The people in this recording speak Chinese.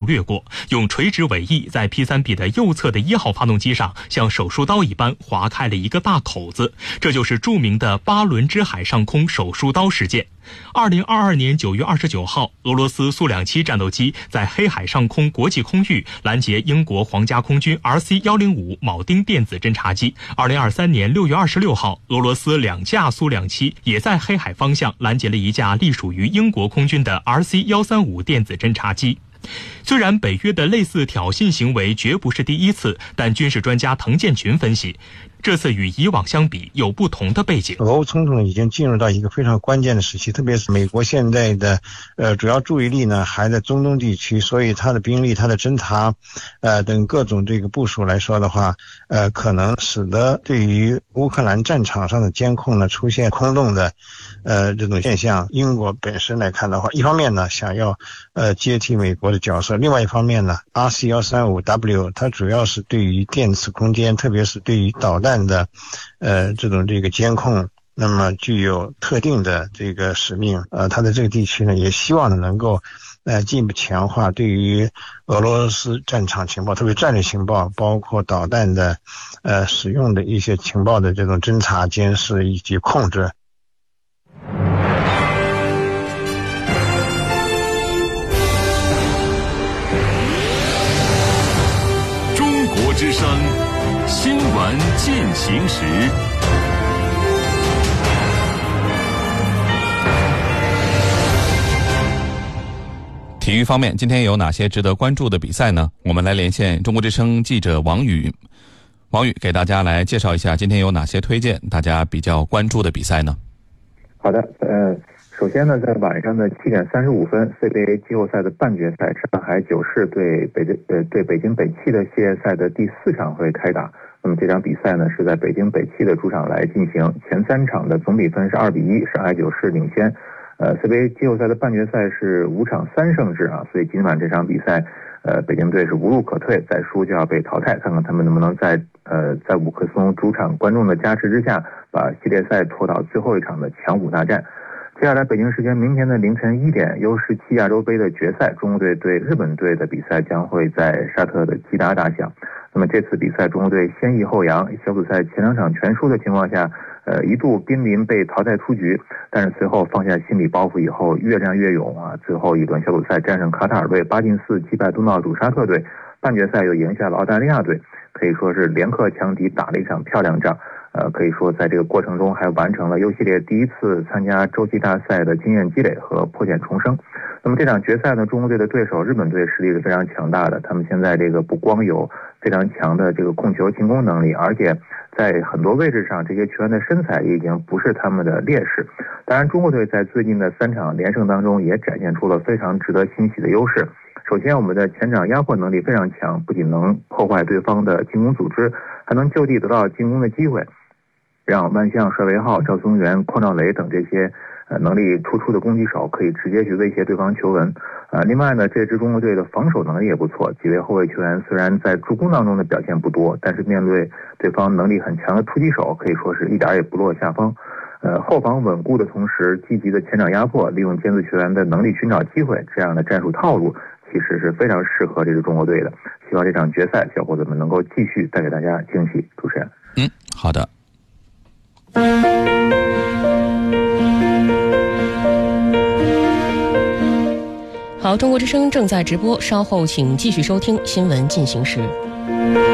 掠过，用垂直尾翼在 P3B 的右侧的1号发动机上像手术刀一般划开了一个大口子，这就是著名的巴伦支海上空手术刀事件。2022年9月29号，俄罗斯苏2-7战斗机在黑海上空国际空域拦截英国皇家空军 RC-105 铆钉电子侦察机。2023年6月26号，俄罗斯2架苏2-7也在黑海方向拦截了一架隶属于英国空军的 RC-135 电子侦察机。虽然北约的类似挑衅行为绝不是第一次，但军事专家滕建群分析，这次与以往相比有不同的背景。 俄乌冲突已经进入到一个非常关键的时期，特别是美国现在的主要注意力呢还在中东地区，所以它的兵力、它的侦察等各种这个部署来说的话，可能使得对于乌克兰战场上的监控呢出现空洞的这种现象。英国本身来看的话，一方面呢想要接替美国的角色，另外一方面呢 RC-135W 它主要是对于电磁空间，特别是对于导弹的这个监控，那么具有特定的这个使命。它的这个地区呢也希望能够进一步强化对于俄罗斯战场情报，特别战略情报，包括导弹的使用的一些情报的这种侦察、监视以及控制。 中国之声新闻进行时。 体育方面，今天有哪些值得关注的比赛呢？我们来连线中国之声记者王宇。王宇给大家来介绍一下今天有哪些推荐大家比较关注的比赛呢？ 好的，首先呢，在晚上的7点35分 CBA 季后赛的半决赛，上海九世对北京北汽的系列赛的第4场会开打。那么这场比赛呢是在北京北汽的主场来进行，前3场的总比分是2-1，上海九世领先。CBA 季后赛的半决赛是5场3胜制啊，所以今晚这场比赛，北京队是无路可退，再输就要被淘汰。看看他们能不能在五棵松主场观众的加持之下，把系列赛拖到最后一场的强5大战。接下来北京时间明天的凌晨1点，U17亚洲杯的决赛，中国队对日本队的比赛将会在沙特的吉达打响。那么这次比赛，中国队先抑后扬，小组赛前2场全输的情况下，一度濒临被淘汰出局，但是随后放下心理包袱以后，越战越勇啊！最后一轮小组赛战胜卡塔尔队8-4，击败东道主沙特队，半决赛又赢下了澳大利亚队，可以说是连克强敌，打了一场漂亮仗。可以说在这个过程中还完成了 U 系列第一次参加洲际大赛的经验积累和破茧重生。那么这场决赛呢，中国队的对手日本队实力是非常强大的，他们现在这个不光有非常强的这个控球进攻能力，而且在很多位置上这些球员的身材也已经不是他们的劣势。当然中国队在最近的3场连胜当中也展现出了非常值得欣喜的优势。首先我们的前场压迫能力非常强，不仅能破坏对方的进攻组织，还能就地得到进攻的机会，让万象、帅维浩、赵宗元、邝兆雷等这些能力突出的攻击手可以直接去威胁对方球门。另外呢，这支中国队的防守能力也不错，几位后卫球员虽然在助攻当中的表现不多，但是面对对方能力很强的突击手，可以说是一点也不落下风。后防稳固的同时，积极的前场压迫，利用尖子球员的能力寻找机会，这样的战术套路其实是非常适合这支中国队的。希望这场决赛小伙子们能够继续带给大家惊喜。主持人， 好的。 好，中国之声正在直播，稍后请继续收听新闻进行时。